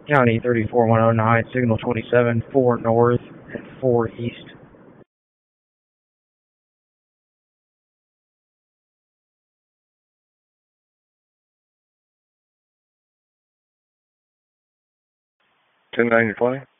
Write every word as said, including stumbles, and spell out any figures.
County thirty-four one oh nine, signal twenty-seven, four north and four east. ten nine twenty.